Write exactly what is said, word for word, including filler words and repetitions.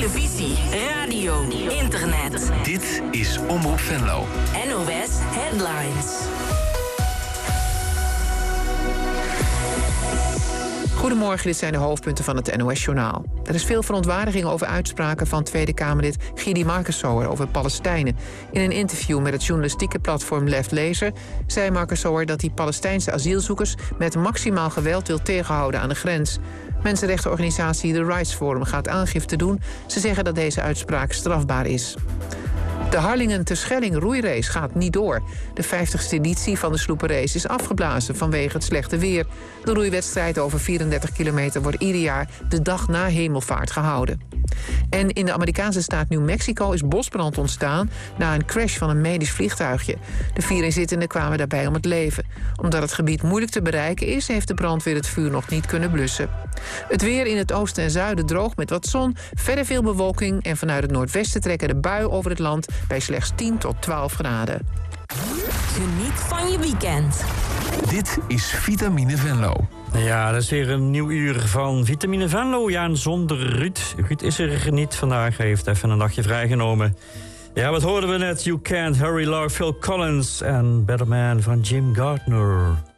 televisie, radio, internet. Dit is Omroep Venlo. N O S Headlines. Goedemorgen, dit zijn de hoofdpunten van het N O S-journaal. Er is veel verontwaardiging over uitspraken van Tweede Kamerlid Gidi Markensauer over Palestijnen. In een interview met het journalistieke platform Left Lezer zei Markensauer dat hij Palestijnse asielzoekers met maximaal geweld wil tegenhouden aan de grens. Mensenrechtenorganisatie The Rights Forum gaat aangifte doen. Ze zeggen dat deze uitspraak strafbaar is. De Harlingen-Terschelling roeirace gaat niet door. De vijftigste editie van de sloepenrace is afgeblazen vanwege het slechte weer. De roeiwedstrijd over vierendertig kilometer wordt ieder jaar de dag na Hemelvaart gehouden. En in de Amerikaanse staat New Mexico is bosbrand ontstaan na een crash van een medisch vliegtuigje. De vier inzittenden kwamen daarbij om het leven. Omdat het gebied moeilijk te bereiken is, heeft de brandweer het vuur nog niet kunnen blussen. Het weer in het oosten en zuiden droog met wat zon, verder veel bewolking en vanuit het noordwesten trekken de buien over het land bij slechts tien tot twaalf graden. Geniet van je weekend. Dit is Vitamine Venlo. Ja, dat is weer een nieuw uur van Vitamine Venlo. Ja, en zonder Ruud. Ruud is er niet vandaag. Hij heeft even een dagje vrijgenomen. Ja, wat hoorden we net? You Can't Hurry Love, Phil Collins en Better Man van Jim Gardner.